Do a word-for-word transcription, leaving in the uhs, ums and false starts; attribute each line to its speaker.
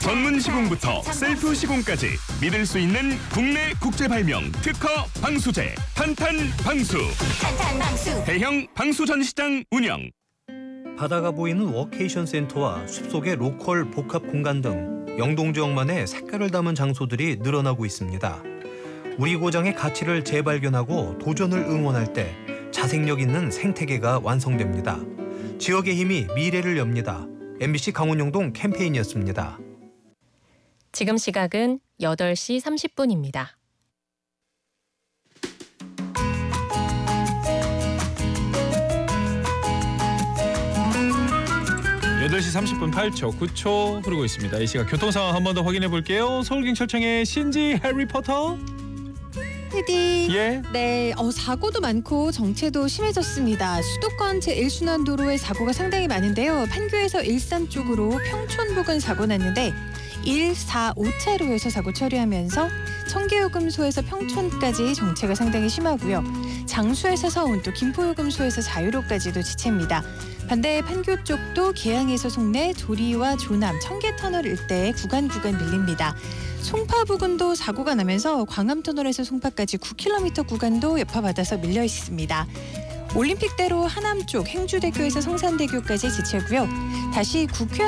Speaker 1: 전문 시공부터 셀프 시공까지 믿을 수 있는 국내 국제 발명 특허 방수제 탄탄 방수.
Speaker 2: 탄탄 방수.
Speaker 1: 대형 방수 전시장 운영.
Speaker 3: 바다가 보이는 워케이션 센터와 숲속의 로컬 복합 공간 등 영동 지역만의 색깔을 담은 장소들이 늘어나고 있습니다. 우리 고장의 가치를 재발견하고 도전을 응원할 때 자생력 있는 생태계가 완성됩니다. 지역의 힘이 미래를 엽니다. 엠비씨 강원영동 캠페인이었습니다.
Speaker 4: 지금 시각은 여덟 시 삼십 분입니다.
Speaker 5: 여덟 시 삼십 분 팔 초, 구 초 흐르고 있습니다. 이 시각 교통 상황 한 번 더 확인해 볼게요. 서울경찰청의 신지 해리포터.
Speaker 6: 헤디.
Speaker 5: 예.
Speaker 6: 네, 어, 사고도 많고 정체도 심해졌습니다. 수도권 제일 순환도로에 사고가 상당히 많은데요. 판교에서 일산 쪽으로 평촌 부근 사고 났는데 일, 사, 오 차로에서 사고 처리하면서 청계요금소에서 평촌까지 정체가 상당히 심하고요. 장수에서 서운 또 김포요금소에서 자유로까지도 지체입니다. 반대 판교 쪽도 계양에서 송내, 조리와 조남, 청계터널 일대에 구간 구간 밀립니다. 송파 부근도 사고가 나면서 광암터널에서 송파까지 구 킬로미터 구간도 여파받아서 밀려 있습니다. 올림픽대로 하남 쪽 행주대교에서 성산대교까지 지체고요. 다시 국회